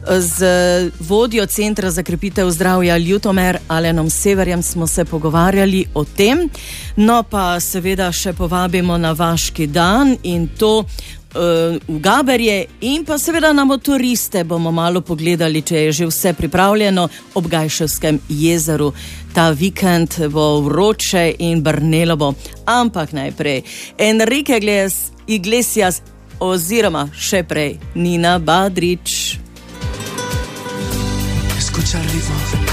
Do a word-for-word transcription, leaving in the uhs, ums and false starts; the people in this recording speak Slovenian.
Z vodjo Centra za krepitev zdravja Ljutomer Alenom Severjem smo se pogovarjali o tem. No pa seveda še povabimo na Vaški dan in to v Gaberje in pa seveda na motoriste bomo malo pogledali, če je že vse pripravljeno ob Gajševskem jezeru. Ta vikend bo vroče in brnelo bo, ampak najprej Enrique Iglesias oziroma še prej Nina Badrić. Escucha el ritmo.